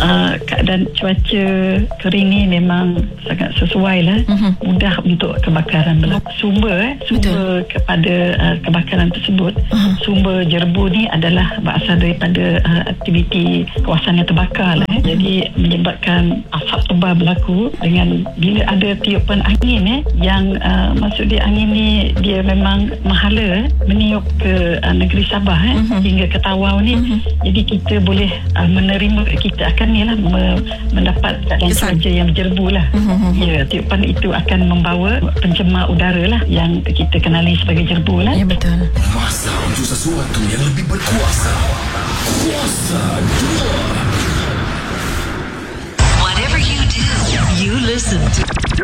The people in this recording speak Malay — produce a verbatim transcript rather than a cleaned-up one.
uh, keadaan cuaca kering ni memang sangat sesuai lah. Uh-huh. Mudah untuk kebakaran berlaku. Sumber eh, sumber Betul. kepada uh, kebakaran tersebut, uh-huh. sumber jerbu ni adalah berasal daripada uh, aktiviti kawasan yang terbakar lah, eh. Jadi menyebabkan asap tebal berlaku dengan bila ada tiupan angin eh, yang uh, maksud dia angin ni dia memang mahala eh, meniup ke uh, negeri Sabah eh, uh-huh. hingga ke Tawau ni. Uh-huh. Jadi kita boleh uh, menerima, kita akan ni lah me, mendapat keadaan cuaca yang berjerbu lah. Uh-huh. Ya, tiupan itu akan membawa pencemar udara lah yang kita kenali sebagai jerbu lah. Ya, betul. Masa untuk sesuatu yang lebih berkuasa. Kuasa dua. Whatever you do, you listen to